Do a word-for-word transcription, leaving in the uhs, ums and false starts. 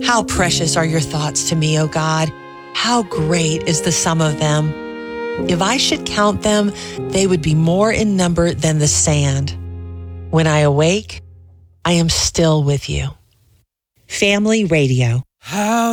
How precious are your thoughts to me, O God. How great is the sum of them. If I should count them, they would be more in number than the sand. When I awake, I am still with you. Family Radio. How